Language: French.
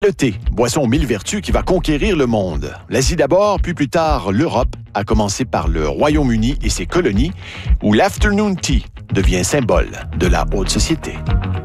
Le thé, boisson aux 1000 vertus qui va conquérir le monde. L'Asie d'abord, puis plus tard l'Europe, à commencer par le Royaume-Uni et ses colonies, où l'afternoon tea devient symbole de la haute société.